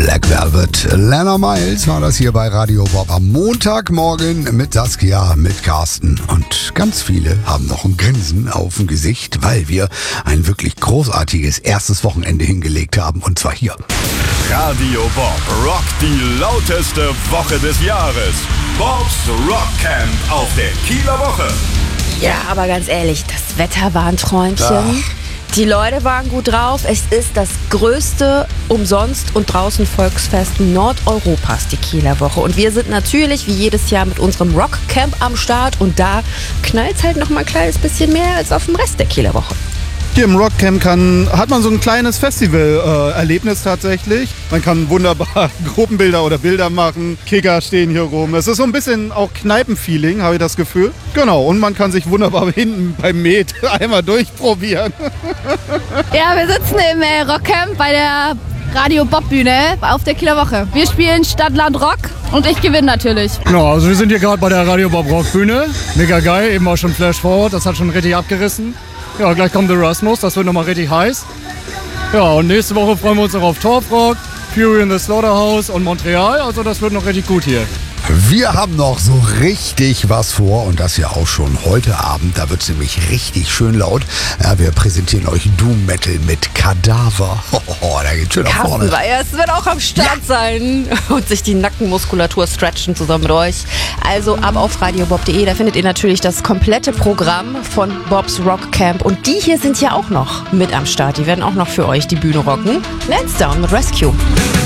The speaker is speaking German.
Black Velvet. Lana Miles war das hier bei Radio Bob am Montagmorgen mit Saskia, mit Carsten. Und ganz viele haben noch ein Grinsen auf dem Gesicht, weil wir ein wirklich großartiges erstes Wochenende hingelegt haben. Und zwar hier. Radio Bob rockt die lauteste Woche des Jahres. Bobs Rock Camp auf der Kieler Woche. Ja, aber ganz ehrlich, das Wetter war ein Träumchen. Ach. Die Leute waren gut drauf. Es ist das größte Umsonst- und Draußen-Volksfest Nordeuropas, die Kieler Woche. Und wir sind natürlich wie jedes Jahr mit unserem Rockcamp am Start. Und da knallt es halt noch mal ein kleines bisschen mehr als auf dem Rest der Kieler Woche. Hier im Rockcamp hat man so ein kleines Festival-Erlebnis tatsächlich. Man kann wunderbar Gruppenbilder oder Bilder machen. Kicker stehen hier rum. Es ist so ein bisschen auch Kneipenfeeling, habe ich das Gefühl. Genau, und man kann sich wunderbar hinten beim Met einmal durchprobieren. Ja, wir sitzen im Rockcamp bei der Radio Bob Bühne auf der Kieler Woche. Wir spielen Stadt, Land, Rock und ich gewinne natürlich. Ja, also wir sind hier gerade bei der Radio Bob Rock Bühne. Mega geil, eben auch schon Flash Forward, das hat schon richtig abgerissen. Ja, gleich kommt Erasmus, das wird nochmal richtig heiß. Ja, und nächste Woche freuen wir uns noch auf Torfrock, Fury in the Slaughterhouse und Montreal. Also das wird noch richtig gut hier. Wir haben noch so richtig was vor und das ja auch schon heute Abend. Da wird es nämlich richtig schön laut. Ja, wir präsentieren euch Doom Metal mit Kadaver. Da geht's schön nach vorne. Es wird auch am Start sein und sich die Nackenmuskulatur stretchen zusammen mit euch. Also ab auf radiobob.de, da findet ihr natürlich das komplette Programm von Bobs Rock Camp. Und die hier sind ja auch noch mit am Start. Die werden auch noch für euch die Bühne rocken. Lansdowne mit Rescue.